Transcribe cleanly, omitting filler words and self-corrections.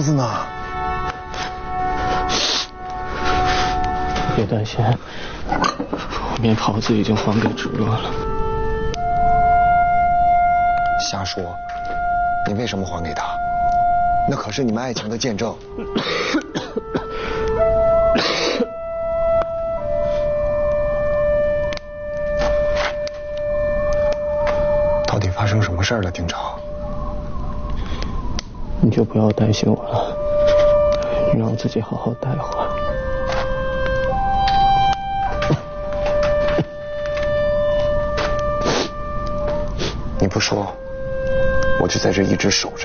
子呢？ 别担心，我面袍子已经还给芷若了。 瞎说！你为什么还给他？那可是你们爱情的见证。到底发生什么事儿了，丁超？ 你就不要担心我了，你让我自己好好待会儿。 你不说，我就在这一直守着